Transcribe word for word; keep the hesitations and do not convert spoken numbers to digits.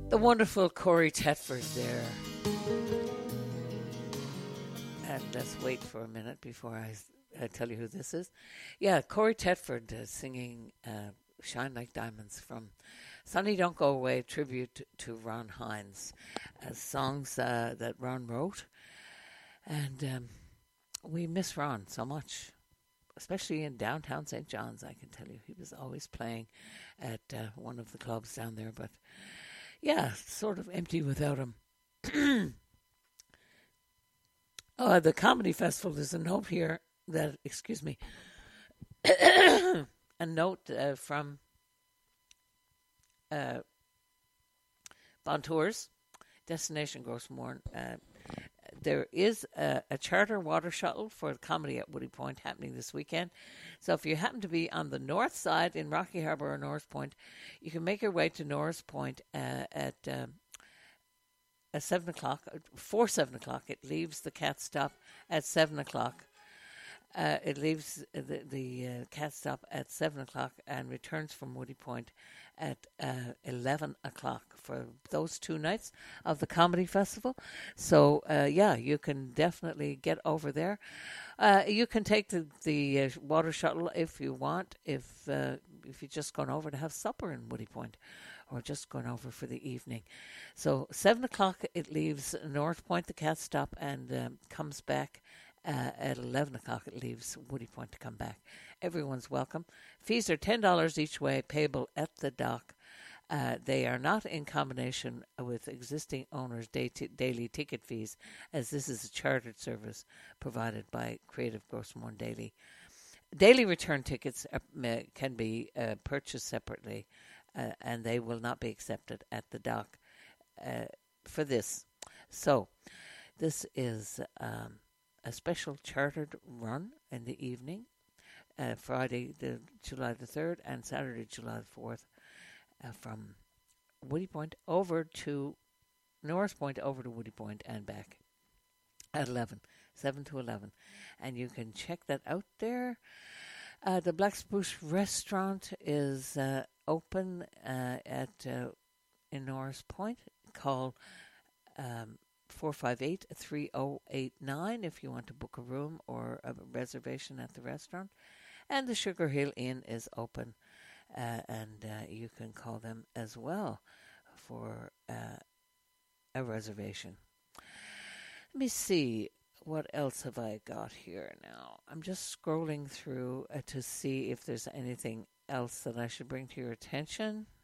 The wonderful Corey Tetford there. And let's wait for a minute before I, I tell you who this is. Yeah, Corey Tetford uh, singing uh, Shine Like Diamonds from Sonny Don't Go Away, tribute to Ron Hines. Uh, songs uh, that Ron wrote. And um, we miss Ron so much, especially in downtown Saint John's, I can tell you. He was always playing at uh, one of the clubs down there, but yeah, sort of empty without him. uh, the Comedy Festival, there's a note here that, excuse me, a note uh, from uh, Bon Tours, Destination Grossmorn. Uh, there is a, a charter water shuttle for comedy at Woody Point happening this weekend. So if you happen to be on the north side in Rocky Harbour or North Point, you can make your way to North Point uh, at um, at seven o'clock. For seven o'clock, it leaves the cat stop at seven o'clock. Uh, it leaves the the uh, cat stop at seven o'clock and returns from Woody Point at uh, eleven o'clock for those two nights of the Comedy Festival. So, uh, yeah, you can definitely get over there. Uh, you can take the, the uh, water shuttle if you want, if uh, if you're just going over to have supper in Woody Point or just going over for the evening. So, seven o'clock it leaves North Point, the cat stop, and um, comes back. Uh, at eleven o'clock, it leaves Woody Point to come back. Everyone's welcome. Fees are ten dollars each way, payable at the dock. Uh, they are not in combination with existing owners' day t- daily ticket fees, as this is a chartered service provided by Creative Grossmorn Daily. Daily return tickets are, uh, can be uh, purchased separately, uh, and they will not be accepted at the dock uh, for this. So, this is... Um, a special chartered run in the evening, uh, Friday, the July the third, and Saturday, July the fourth, uh, from Woody Point over to North Point, over to Woody Point and back at eleven, seven to eleven. And you can check that out there. Uh, the Black Spruce Restaurant is uh, open uh, at uh, in North Point. Call um, four five eight, three oh eight nine if you want to book a room or a reservation at the restaurant. And the Sugar Hill Inn is open, uh, and uh, you can call them as well for uh, a reservation. Let me see, what else have I got here now? I'm just scrolling through uh, to see if there's anything else that I should bring to your attention.